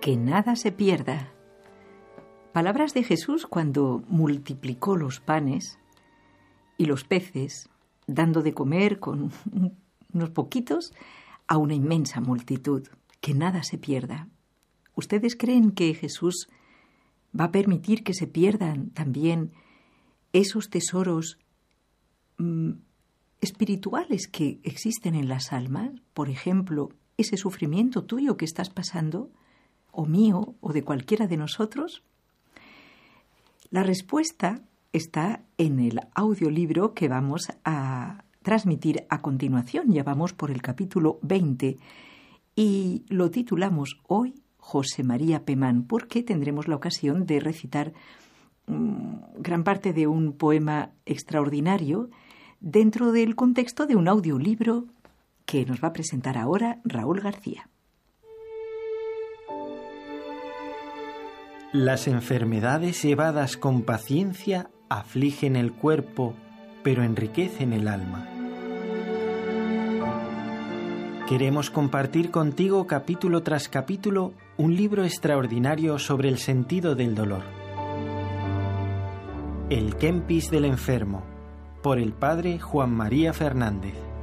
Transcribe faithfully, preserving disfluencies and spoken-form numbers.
que nada se pierda. Palabras de Jesús cuando multiplicó los panes y los peces, dando de comer con unos poquitos a una inmensa multitud. Que nada se pierda. ¿Ustedes creen que Jesús va a permitir que se pierdan también esos tesoros mmm, espirituales que existen en las almas? Por ejemplo, ese sufrimiento tuyo que estás pasando, o mío, o de cualquiera de nosotros. La respuesta está en el audiolibro que vamos a transmitir a continuación. Ya vamos por el capítulo veinte y lo titulamos hoy José María Pemán, porque tendremos la ocasión de recitar mmm, gran parte de un poema extraordinario dentro del contexto de un audiolibro que nos va a presentar ahora Raúl García. Las enfermedades llevadas con paciencia afligen el cuerpo, pero enriquecen el alma. Queremos compartir contigo capítulo tras capítulo un libro extraordinario sobre el sentido del dolor. El Kempis del enfermo, por el padre Juan María Fernández.